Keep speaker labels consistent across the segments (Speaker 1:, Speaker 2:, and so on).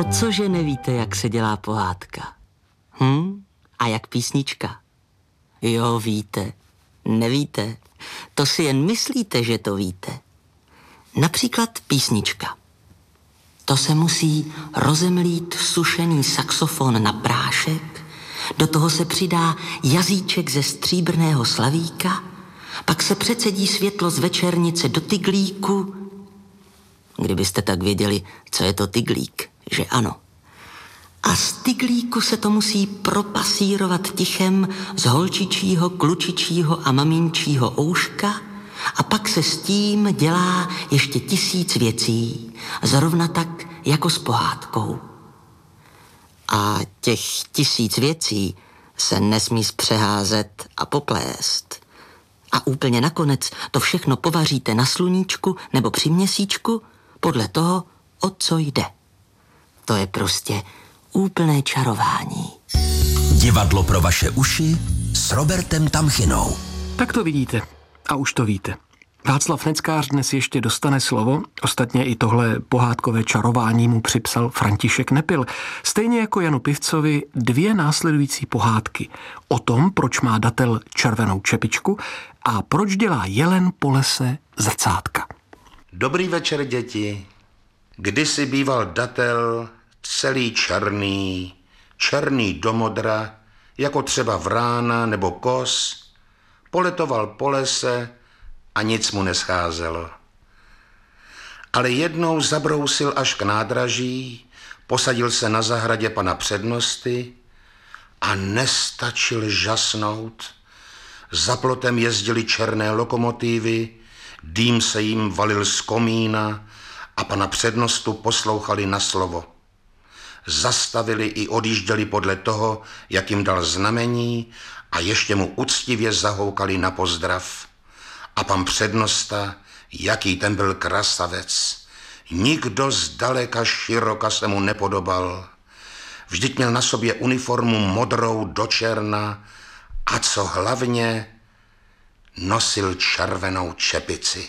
Speaker 1: O cože nevíte, jak se dělá pohádka? A jak písnička? Jo, víte. Nevíte. To si jen myslíte, že to víte. Například písnička. To se musí rozemlít sušený saxofon na prášek, do toho se přidá jazyček ze stříbrného slavíka, pak se přecedí světlo z večernice do tyglíku. Kdybyste tak věděli, co je to tyglík, že ano. A z tyglíku se to musí propasírovat tichem z holčičího, klučičího a maminčího ouška a pak se s tím dělá ještě 1000 věcí, zrovna tak jako s pohádkou. A těch 1000 věcí se nesmí zpřeházet a poplést. A úplně nakonec to všechno povaříte na sluníčku nebo při měsíčku podle toho, o co jde. To je prostě úplné čarování.
Speaker 2: Divadlo pro vaše uši s Robertem Tamchinou.
Speaker 3: Tak to vidíte. A už to víte. Václav Neckář dnes ještě dostane slovo, ostatně i tohle pohádkové čarování mu připsal František Nepil. Stejně jako Janu Pivcovi 2 následující pohádky o tom, proč má datel červenou čepičku a proč dělá jelen po lese zrcátka.
Speaker 4: Dobrý večer, děti. Kdysi býval datel celý černý do modra, jako třeba vrána nebo kos, poletoval po lese a nic mu nescházelo. Ale jednou zabrousil až k nádraží, posadil se na zahradě pana přednosty a nestačil žasnout. Za plotem jezdily černé lokomotivy, dým se jim valil z komína a pana přednostu poslouchali na slovo. Zastavili i odjížděli podle toho, jak jim dal znamení a ještě mu uctivě zahoukali na pozdrav. A pan přednosta, jaký ten byl krasavec. Nikdo zdaleka široka se mu nepodobal. Vždyť měl na sobě uniformu modrou do černa a co hlavně, nosil červenou čepici.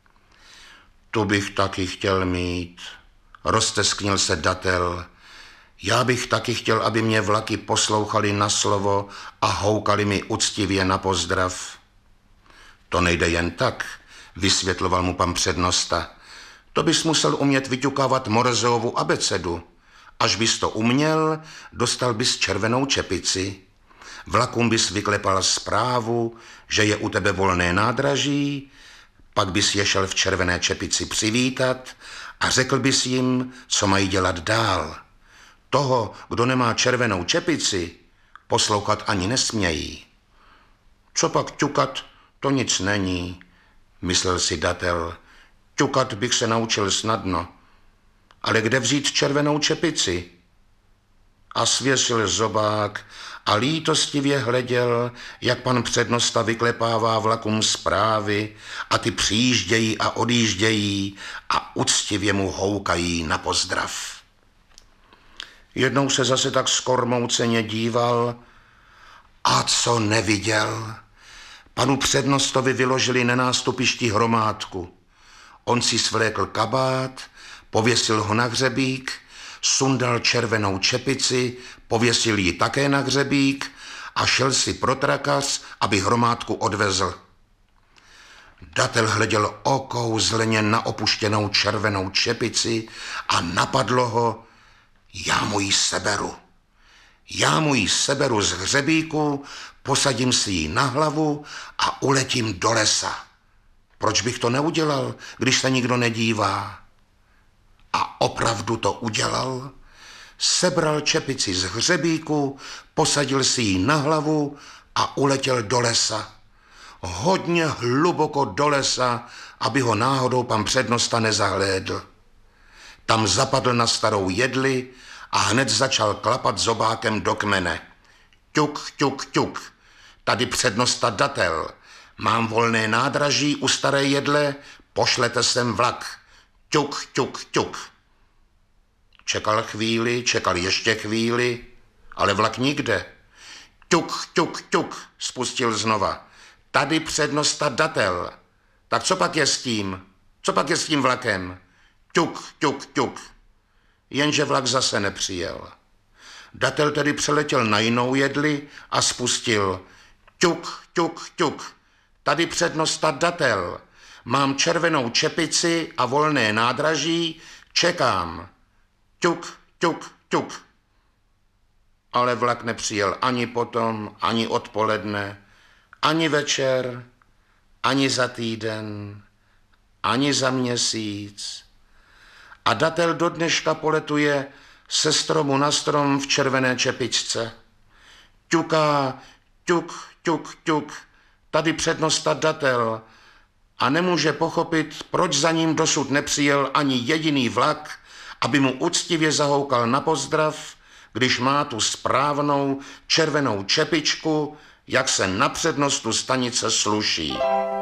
Speaker 4: Tu bych taky chtěl mít, roztesknil se datel. Já bych taky chtěl, aby mě vlaky poslouchali na slovo a houkali mi uctivě na pozdrav. To nejde jen tak, vysvětloval mu pan přednosta. To bys musel umět vyťukávat Morzeovu abecedu. Až bys to uměl, dostal bys červenou čepici. Vlakům bys vyklepal zprávu, že je u tebe volné nádraží, pak bys je šel v červené čepici přivítat a řekl bys jim, co mají dělat dál. Toho, kdo nemá červenou čepici, poslouchat ani nesmějí. Co pak ťukat, to nic není, myslel si datel. Ťukat bych se naučil snadno, ale kde vzít červenou čepici? A svěsil zobák a lítostivě hleděl, jak pan přednosta vyklepává vlakům zprávy a ty přijíždějí a odjíždějí a uctivě mu houkají na pozdrav. Jednou se zase tak skormouceně díval a co neviděl? Panu přednostovi vyložili na nástupišti hromádku. On si svlékl kabát, pověsil ho na hřebík, sundal červenou čepici, pověsil ji také na hřebík a šel si pro trakař, aby hromádku odvezl. Datel hleděl okouzleně na opuštěnou červenou čepici a napadlo ho, já mu ji seberu. Já mu ji seberu z hřebíku, posadím si ji na hlavu a uletím do lesa. Proč bych to neudělal, když se nikdo nedívá? A opravdu to udělal. Sebral čepici z hřebíku, posadil si ji na hlavu a uletěl do lesa. Hodně hluboko do lesa, aby ho náhodou pan přednosta nezahlédl. Tam zapadl na starou jedli a hned začal klapat zobákem do kmene. Ťuk, ťuk, ťuk. Tady přednosta datel. Mám volné nádraží u staré jedle, pošlete sem vlak. Ťuk, ťuk, ťuk. Čekal chvíli, čekal ještě chvíli, ale vlak nikde. Ťuk, ťuk, ťuk, spustil znova. Tady přednosta datel. Tak co pak je s tím? Co pak je s tím vlakem? Ťuk, ťuk, ťuk. jenže vlak zase nepřijel. Datel tedy přeletěl na jinou jedli a spustil ťuk, ťuk, ťuk. Tady přednosta Datel. Mám červenou čepici a volné nádraží, čekám. Ťuk, ťuk, ťuk. Ale vlak nepřijel ani potom, ani odpoledne, ani večer, ani za týden, ani za měsíc. A Datel do dneška poletuje se stromu na strom v červené čepičce. Ťuká, ťuk, ťuk, ťuk, tady přednosta Datel a nemůže pochopit, proč za ním dosud nepřijel ani jediný vlak, aby mu uctivě zahoukal na pozdrav, když má tu správnou červenou čepičku, jak se na přednostu stanice sluší.